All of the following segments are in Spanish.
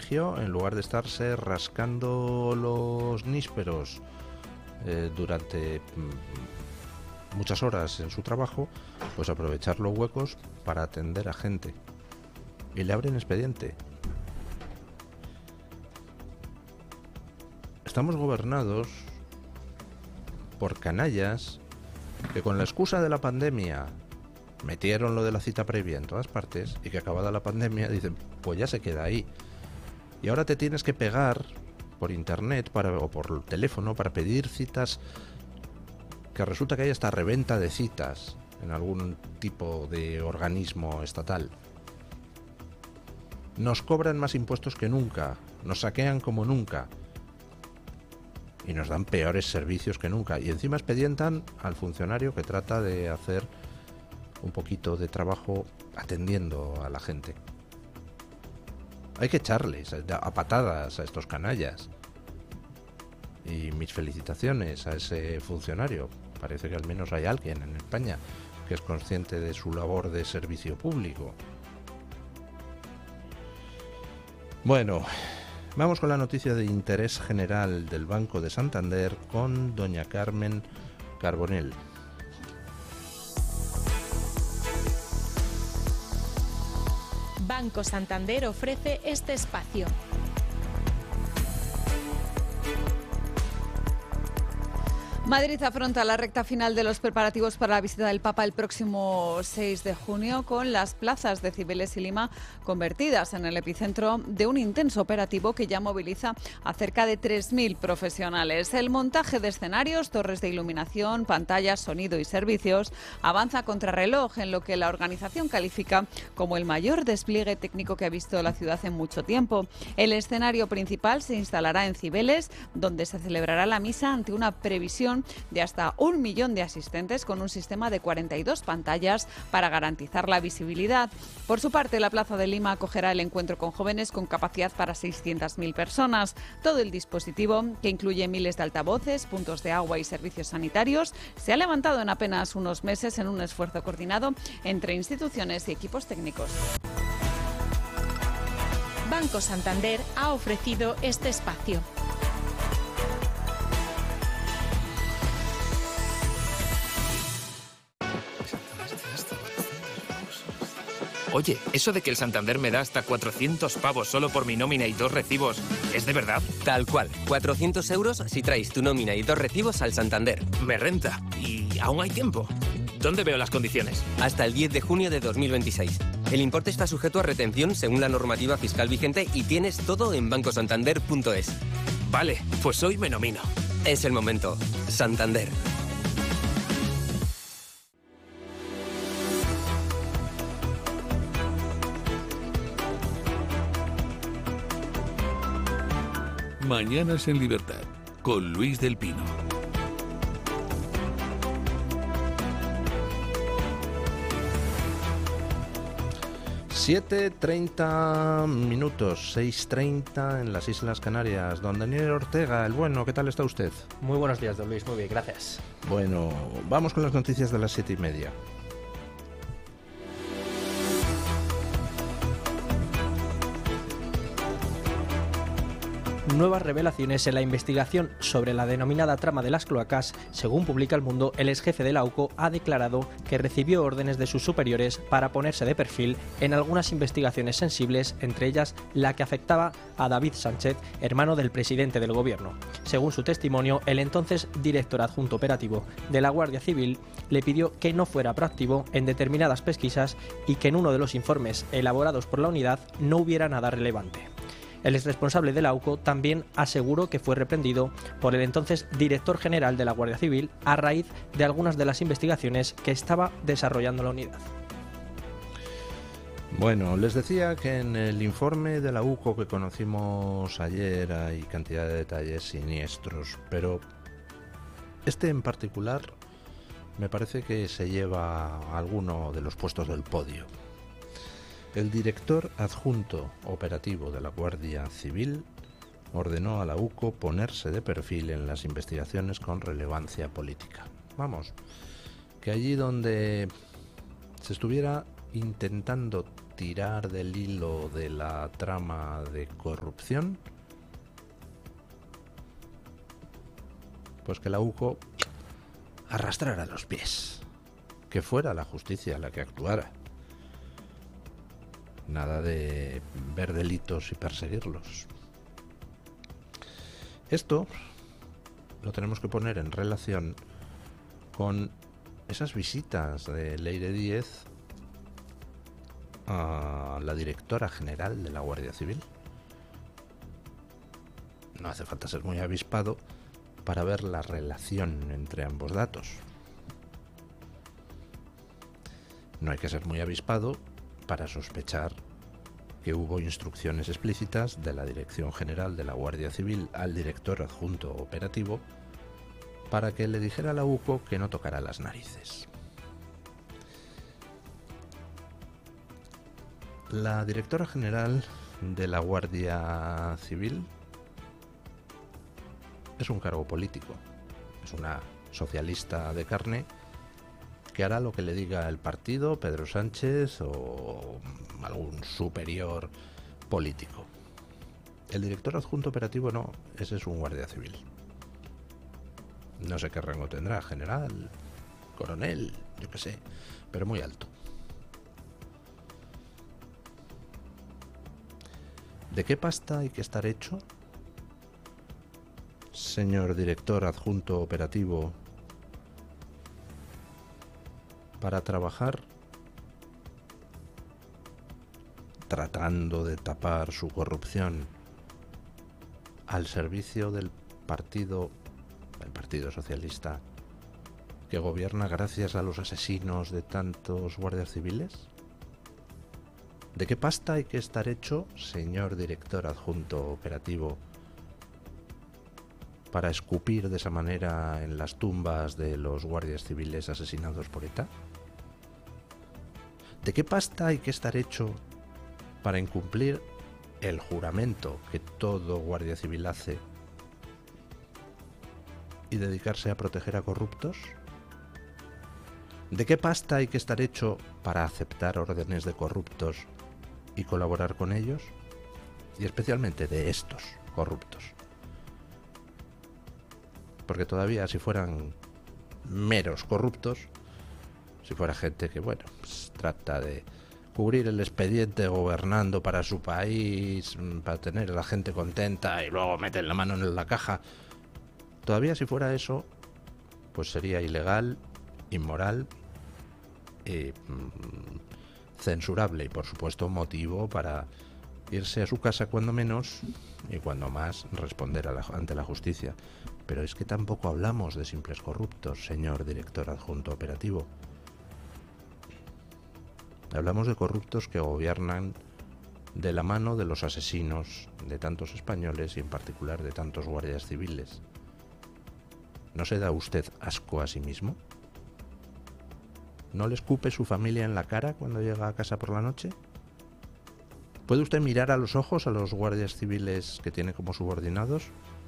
eligió, en lugar de estarse rascando los nísperos durante muchas horas en su trabajo, pues aprovechar los huecos para atender a gente. Y le abren expediente. Estamos gobernados por canallas que con la excusa de la pandemia metieron lo de la cita previa en todas partes y que acabada la pandemia dicen, pues ya se queda ahí. Y ahora te tienes que pegar por internet o por teléfono para pedir citas, que resulta que hay hasta reventa de citas en algún tipo de organismo estatal. Nos cobran más impuestos que nunca, nos saquean como nunca y nos dan peores servicios que nunca. Y encima expedientan al funcionario que trata de hacer un poquito de trabajo atendiendo a la gente. Hay que echarles a patadas a estos canallas. Y mis felicitaciones a ese funcionario. Parece que al menos hay alguien en España que es consciente de su labor de servicio público. Bueno, vamos con la noticia de interés general del Banco de Santander con doña Carmen Carbonell. Banco Santander ofrece este espacio. Madrid afronta la recta final de los preparativos para la visita del Papa el próximo 6 de junio, con las plazas de Cibeles y Lima convertidas en el epicentro de un intenso operativo que ya moviliza a cerca de 3.000 profesionales. El montaje de escenarios, torres de iluminación, pantallas, sonido y servicios avanza a contrarreloj en lo que la organización califica como el mayor despliegue técnico que ha visto la ciudad en mucho tiempo. El escenario principal se instalará en Cibeles, donde se celebrará la misa ante una previsión de hasta 1 millón de asistentes, con un sistema de 42 pantallas para garantizar la visibilidad. Por su parte, la Plaza de Lima acogerá el encuentro con jóvenes con capacidad para 600.000 personas. Todo el dispositivo, que incluye miles de altavoces, puntos de agua y servicios sanitarios, se ha levantado en apenas unos meses en un esfuerzo coordinado entre instituciones y equipos técnicos. Banco Santander ha ofrecido este espacio. Oye, eso de que el Santander me da hasta 400 pavos solo por mi nómina y 2 recibos, ¿es de verdad? Tal cual, 400 euros si traes tu nómina y 2 recibos al Santander. Me renta. ¿Y aún hay tiempo? ¿Dónde veo las condiciones? Hasta el 10 de junio de 2026. El importe está sujeto a retención según la normativa fiscal vigente y tienes todo en bancosantander.es. Vale, pues hoy me nomino. Es el momento. Santander. Mañanas en Libertad, con Luis del Pino. ...7:30 minutos, 6:30 en las Islas Canarias. Don Daniel Ortega, el bueno, ¿qué tal está usted? Muy buenos días, don Luis, muy bien, gracias. Bueno, vamos con las noticias de las 7:30. Nuevas revelaciones en la investigación sobre la denominada trama de las cloacas. Según publica El Mundo, el exjefe de la UCO ha declarado que recibió órdenes de sus superiores para ponerse de perfil en algunas investigaciones sensibles, entre ellas la que afectaba a David Sánchez, hermano del presidente del gobierno. Según su testimonio, el entonces director adjunto operativo de la Guardia Civil le pidió que no fuera proactivo en determinadas pesquisas y que en uno de los informes elaborados por la unidad no hubiera nada relevante. El exresponsable de la UCO también aseguró que fue reprendido por el entonces director general de la Guardia Civil a raíz de algunas de las investigaciones que estaba desarrollando la unidad. Bueno, les decía que en el informe de la UCO que conocimos ayer hay cantidad de detalles siniestros, pero este en particular me parece que se lleva a alguno de los puestos del podio. El director adjunto operativo de la Guardia Civil ordenó a la UCO ponerse de perfil en las investigaciones con relevancia política. Vamos, que allí donde se estuviera intentando tirar del hilo de la trama de corrupción, pues que la UCO arrastrara los pies, que fuera la justicia la que actuara. Nada de ver delitos y perseguirlos. Esto lo tenemos que poner en relación con esas visitas de Leire Díez a la directora general de la Guardia Civil. No hace falta ser muy avispado para ver la relación entre ambos datos. No hay que ser muy avispado para sospechar que hubo instrucciones explícitas de la Dirección General de la Guardia Civil al director adjunto operativo para que le dijera a la UCO que no tocara las narices. La directora general de la Guardia Civil es un cargo político, es una socialista de carne que hará lo que le diga el partido, Pedro Sánchez o algún superior político. El director adjunto operativo no, ese es un guardia civil. No sé qué rango tendrá, general, coronel, yo qué sé, pero muy alto. ¿De qué pasta hay que estar hecho, señor director adjunto operativo, para trabajar tratando de tapar su corrupción al servicio del partido socialista que gobierna gracias a los asesinos de tantos guardias civiles? ¿De qué pasta hay que estar hecho, señor director adjunto operativo, para escupir de esa manera en las tumbas de los guardias civiles asesinados por ETA? ¿De qué pasta hay que estar hecho para incumplir el juramento que todo guardia civil hace y dedicarse a proteger a corruptos? ¿De qué pasta hay que estar hecho para aceptar órdenes de corruptos y colaborar con ellos? Y especialmente de estos corruptos. Porque todavía si fueran meros corruptos, si fuera gente que, bueno, pues trata de cubrir el expediente gobernando para su país, para tener a la gente contenta y luego meten la mano en la caja, todavía si fuera eso, pues sería ilegal, inmoral y censurable y por supuesto motivo para irse a su casa cuando menos y cuando más responder ante la justicia. Pero es que tampoco hablamos de simples corruptos, señor director adjunto operativo. Hablamos de corruptos que gobiernan de la mano de los asesinos de tantos españoles y en particular de tantos guardias civiles. ¿No se da usted asco a sí mismo? ¿No le escupe su familia en la cara cuando llega a casa por la noche? ¿Puede usted mirar a los ojos a los guardias civiles que tiene como subordinados?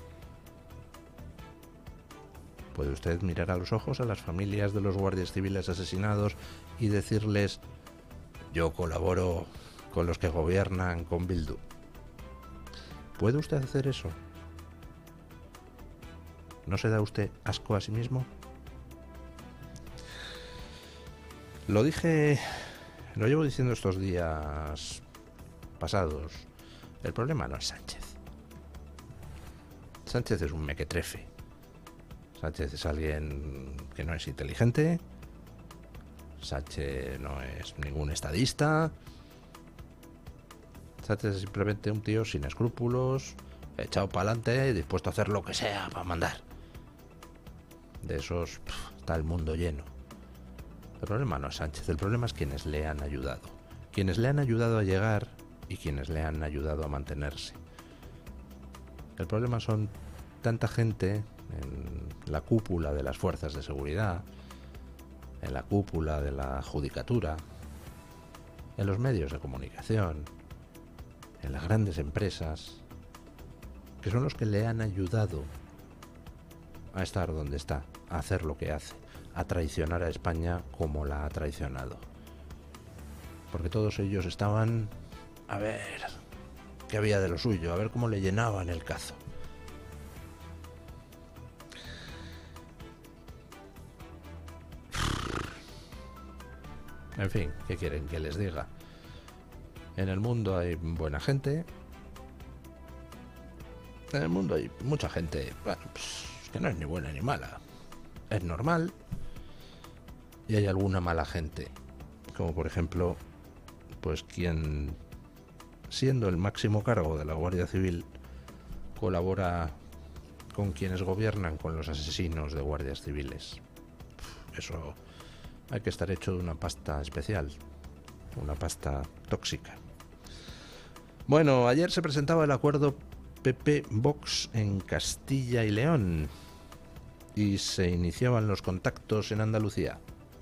¿Puede usted mirar a los ojos a las familias de los guardias civiles asesinados y decirles: yo colaboro con los que gobiernan con Bildu? ¿Puede usted hacer eso? ¿No se da usted asco a sí mismo? Lo llevo diciendo estos días pasados. El problema no es Sánchez. Sánchez es un mequetrefe. Sánchez es alguien que no es inteligente. Sánchez no es ningún estadista. Sánchez es simplemente un tío sin escrúpulos, echado para adelante y dispuesto a hacer lo que sea para mandar. De esos está el mundo lleno. El problema no es Sánchez, el problema es quienes le han ayudado. Quienes le han ayudado a llegar y quienes le han ayudado a mantenerse. El problema son tanta gente en la cúpula de las fuerzas de seguridad, en la cúpula de la judicatura, en los medios de comunicación, en las grandes empresas, que son los que le han ayudado a estar donde está, a hacer lo que hace, a traicionar a España como la ha traicionado. porque todos ellos estaban a ver qué había de lo suyo, a ver cómo le llenaban el cazo. En fin, ¿qué quieren que les diga? En el mundo hay buena gente. En el mundo hay mucha gente, bueno, pues, que no es ni buena ni mala. Es normal. Y hay alguna mala gente. Como por ejemplo, pues quien, siendo el máximo cargo de la Guardia Civil, colabora con quienes gobiernan con los asesinos de guardias civiles. Eso hay que estar hecho de una pasta especial, una pasta tóxica. Bueno, ayer se presentaba el acuerdo PP-Vox en Castilla y León y se iniciaban los contactos en Andalucía.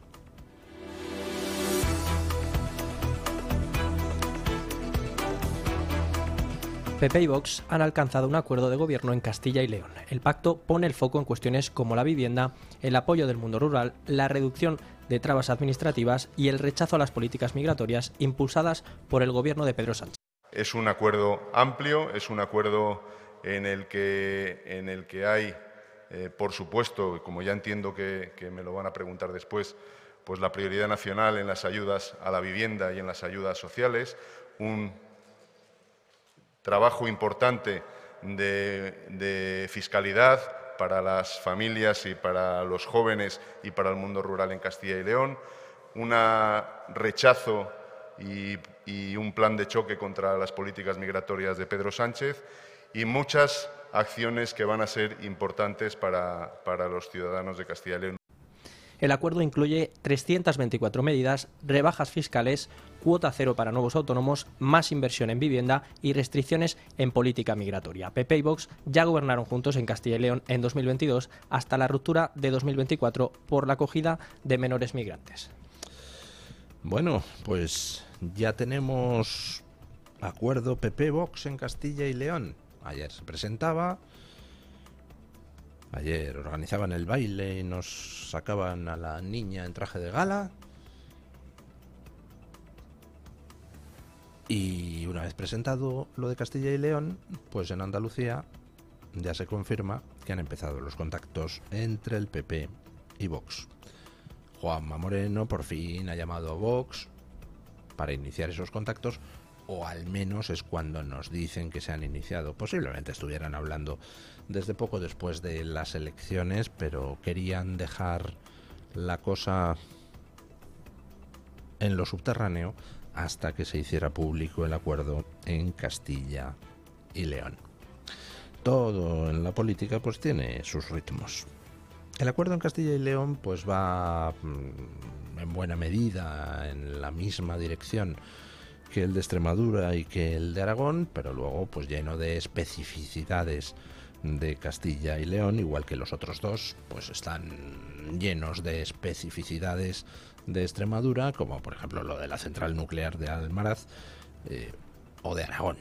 PP y Vox han alcanzado un acuerdo de gobierno en Castilla y León. El pacto pone el foco en cuestiones como la vivienda, el apoyo del mundo rural, la reducción de trabas administrativas y el rechazo a las políticas migratorias impulsadas por el gobierno de Pedro Sánchez. Es un acuerdo amplio, es un acuerdo en el que hay, por supuesto, como ya entiendo que me lo van a preguntar después, pues la prioridad nacional en las ayudas a la vivienda y en las ayudas sociales, un trabajo importante de fiscalidad para las familias y para los jóvenes y para el mundo rural en Castilla y León, un rechazo y un plan de choque contra las políticas migratorias de Pedro Sánchez y muchas acciones que van a ser importantes para los ciudadanos de Castilla y León. El acuerdo incluye 324 medidas, rebajas fiscales, cuota cero para nuevos autónomos, más inversión en vivienda y restricciones en política migratoria. PP y Vox ya gobernaron juntos en Castilla y León en 2022 hasta la ruptura de 2024 por la acogida de menores migrantes. Bueno, pues ya tenemos acuerdo PP-Vox en Castilla y León. Ayer se presentaba. Ayer organizaban el baile y nos sacaban a la niña en traje de gala. Y una vez presentado lo de Castilla y León, pues en Andalucía ya se confirma que han empezado los contactos entre el PP y Vox. Juanma Moreno por fin ha llamado a Vox para iniciar esos contactos, o al menos es cuando nos dicen que se han iniciado. Posiblemente estuvieran hablando desde poco después de las elecciones, pero querían dejar la cosa en lo subterráneo hasta que se hiciera público el acuerdo en Castilla y León. Todo en la política pues tiene sus ritmos. El acuerdo en Castilla y León pues va en buena medida en la misma dirección que el de Extremadura y que el de Aragón, pero luego pues lleno de especificidades de Castilla y León, igual que los otros dos, pues están llenos de especificidades de Extremadura, como por ejemplo lo de la central nuclear de Almaraz o de Aragón.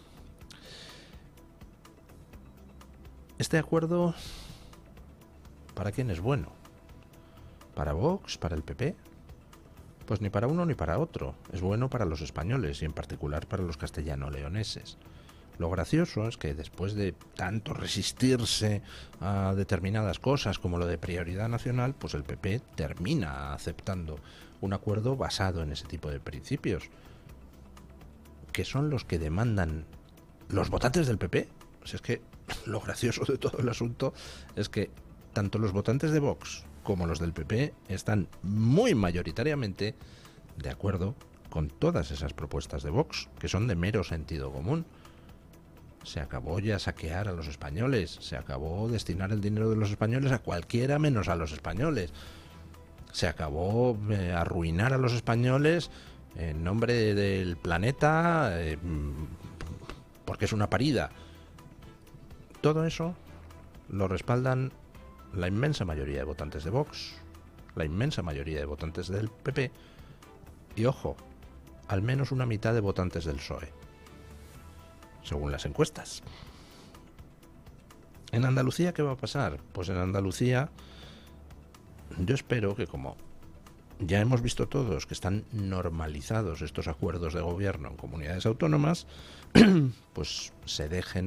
Este acuerdo, ¿para quién es bueno? ¿Para Vox? ¿Para el PP? Pues ni para uno ni para otro. Es bueno para los españoles y en particular para los castellano-leoneses. Lo gracioso es que después de tanto resistirse a determinadas cosas como lo de prioridad nacional, pues el PP termina aceptando un acuerdo basado en ese tipo de principios, que son los que demandan los votantes del PP. O sea, es que lo gracioso de todo el asunto es que tanto los votantes de Vox como los del PP están muy mayoritariamente de acuerdo con todas esas propuestas de Vox, que son de mero sentido común. Se acabó ya saquear a los españoles, se acabó destinar el dinero de los españoles a cualquiera menos a los españoles, se acabó arruinar a los españoles en nombre del planeta porque es una parida. Todo eso lo respaldan la inmensa mayoría de votantes de Vox, la inmensa mayoría de votantes del PP y, ojo, al menos una mitad de votantes del PSOE, según las encuestas. ¿En Andalucía qué va a pasar? Pues en Andalucía yo espero que, como ya hemos visto todos que están normalizados estos acuerdos de gobierno en comunidades autónomas, pues se dejen